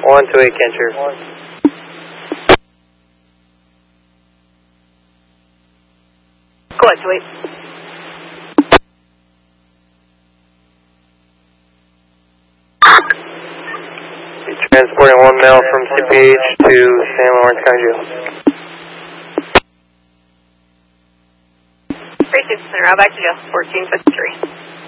128 Cancher. Go ahead, wait. Transporting 1 male from CPH to San Lawrence County Jail. Great, Center, out back to jail, 1453.